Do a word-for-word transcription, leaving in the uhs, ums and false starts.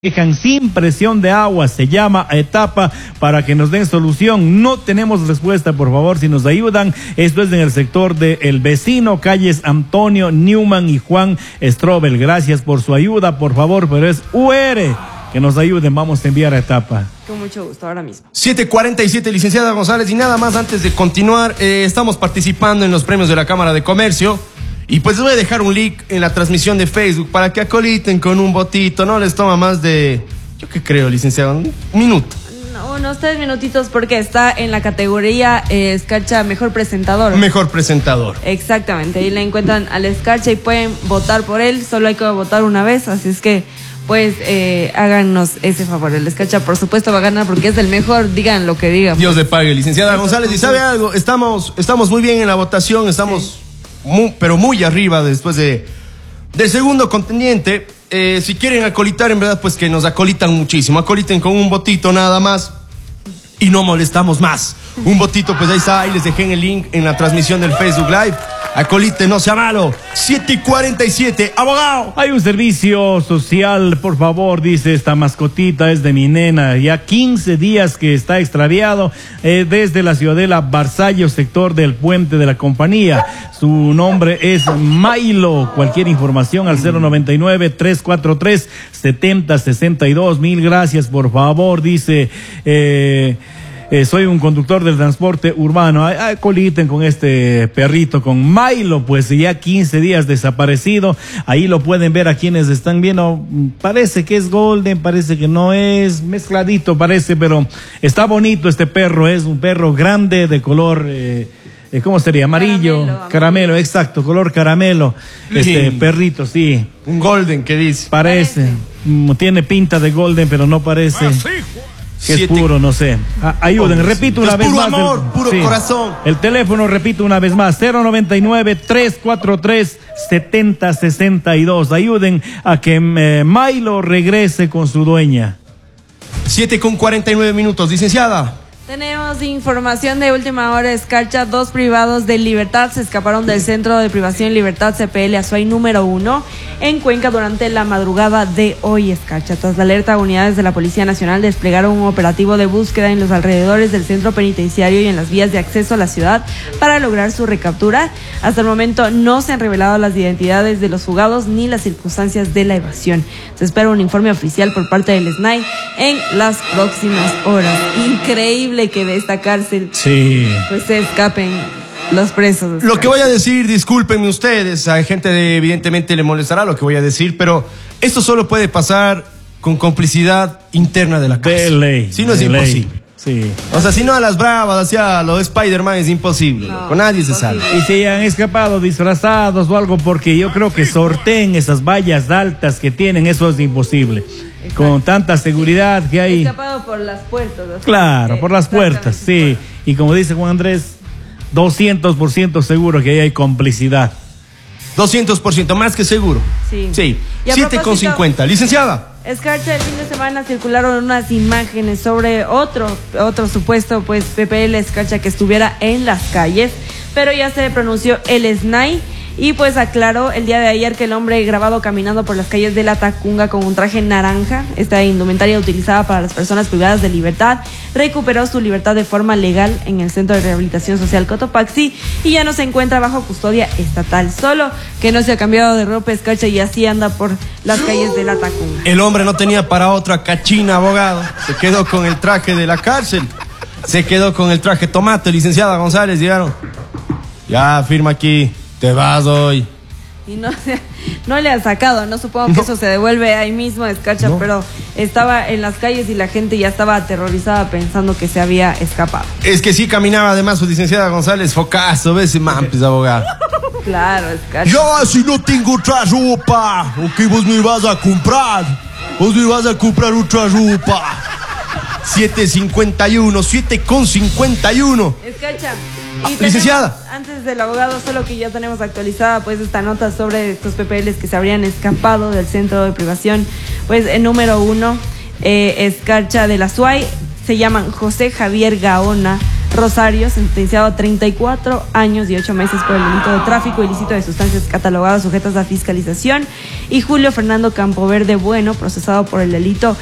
Dejan sin presión de agua, se llama a etapa para que nos den solución. No tenemos respuesta, por favor, si nos ayudan. Esto es en el sector de El Vecino, calles Antonio Newman y Juan Strobel. Gracias por su ayuda, por favor, pero es U R que nos ayuden. Vamos a enviar a etapa. Con mucho gusto, ahora mismo. siete cuarenta y siete, licenciada González, y nada más antes de continuar, eh, estamos participando en los premios de la Cámara de Comercio. Y pues les voy a dejar un link en la transmisión de Facebook para que acoliten con un votito. No les toma más de, yo qué creo, licenciado, un minuto. No, unos tres minutitos porque está en la categoría eh, Escarcha Mejor Presentador. Mejor Presentador. Exactamente, ahí le encuentran al Escarcha y pueden votar por él. Solo hay que votar una vez, así es que pues eh, háganos ese favor. El Escarcha por supuesto va a ganar porque es el mejor, digan lo que digan. Dios le pague, licenciada González. Y sabe algo, estamos, estamos muy bien en la votación, estamos... Sí. Muy, pero muy arriba después de del segundo contendiente. Eh, si quieren acolitar, en verdad, pues que nos acolitan muchísimo. Acoliten con un votito nada más y no molestamos más. Un votito, pues ahí está, ahí les dejé en el link en la transmisión del Facebook Live. Acolite, no sea malo. siete cuarenta y siete, abogado. Hay un servicio social, por favor, dice esta mascotita, es de mi nena. Ya quince días que está extraviado eh, desde la ciudadela Barzallo, sector del Puente de la Compañía. Su nombre es Milo. Cualquier información al cero noventa y nueve, tres cuatro tres, setenta sesenta y dos. Mil gracias, por favor, dice... Eh, Eh, soy un conductor del transporte urbano. Ay, ay, coliten con este perrito, con Milo, pues ya quince días desaparecido. Ahí lo pueden ver a quienes están viendo. Parece que es golden, parece que no es, mezcladito parece, pero está bonito este perro. Es un perro grande de color... Eh, ¿Cómo sería? Amarillo, caramelo, caramelo, exacto, color caramelo. Este sí. Perrito, sí. Un golden, ¿qué dice? Parece. parece. Tiene pinta de golden, pero no parece. Ah, sí. Que es puro, no sé. Ah, ayuden, oh, repito una vez puro más. Puro amor, el, puro sí, corazón. El teléfono, repito una vez más, cero noventa y nueve, tres cuatro tres, setenta sesenta y dos. Ayuden a que eh, Milo regrese con su dueña. siete con cuarenta y nueve minutos, licenciada. Tenemos información de última hora, Escarcha. Dos privados de libertad se escaparon del Centro de Privación y Libertad C P L Azuay número uno en Cuenca durante la madrugada de hoy, Escarcha. Tras la alerta, unidades de la Policía Nacional desplegaron un operativo de búsqueda en los alrededores del centro penitenciario y en las vías de acceso a la ciudad para lograr su recaptura. Hasta el momento no se han revelado las identidades de los fugados ni las circunstancias de la evasión. Se espera un informe oficial por parte del S N A I en las próximas horas. Increíble que de esta cárcel sí. pues se escapen los presos. Lo que voy a decir, discúlpenme ustedes, a gente de, evidentemente le molestará lo que voy a decir, pero esto solo puede pasar con complicidad interna de la cárcel. De ley. Si no es imposible. Sí. O sea, si no a las bravas, hacia lo de Spider-Man es imposible. No, con nadie se salva. Y si han escapado disfrazados o algo, porque yo creo que sorteen esas vallas altas que tienen, eso es imposible. Exacto. Con tanta seguridad que hay. Escapado por las puertas. Claro, por las puertas, sí. Y como dice Juan Andrés, doscientos por ciento seguro que ahí hay complicidad. doscientos por ciento, más que seguro. Sí. Sí. siete con cincuenta. Licenciada. Escarcha, el fin de semana circularon unas imágenes sobre otro, otro supuesto, pues, P P L Escarcha que estuviera en las calles, pero ya se pronunció el S N A I y pues aclaró el día de ayer que el hombre grabado caminando por las calles de La Tacunga con un traje naranja, esta indumentaria utilizada para las personas privadas de libertad, recuperó su libertad de forma legal en el Centro de Rehabilitación Social Cotopaxi y ya no se encuentra bajo custodia estatal, solo que no se ha cambiado de ropa Escarcha y así anda por las calles de La Tacunga. El hombre no tenía para otra cachina, abogado, se quedó con el traje de la cárcel, se quedó con el traje tomate, licenciada González, dijeron, ya firma aquí. Te vas hoy. Y no, no le han sacado, no supongo que no. Eso se devuelve ahí mismo, Escarcha, no. Pero estaba en las calles y la gente ya estaba aterrorizada pensando que se había escapado. Es que sí caminaba además su licenciada González, focazo, ves, mampis, abogado. Claro, Escarcha. Yo si no tengo otra ropa, ok, vos me vas a comprar, vos me vas a comprar otra ropa. siete cincuenta y uno, siete con cincuenta y uno. Escarcha. Ah, licenciada. Antes del abogado, solo que ya tenemos actualizada pues esta nota sobre estos P P Ls que se habrían escapado del centro de privación. Pues el número uno, eh, Escarcha de la Azuay, se llaman José Javier Gaona, Rosario, sentenciado a treinta y cuatro años y ocho meses por el delito de tráfico ilícito de sustancias catalogadas sujetas a fiscalización, y Julio Fernando Campoverde Bueno, procesado por el delito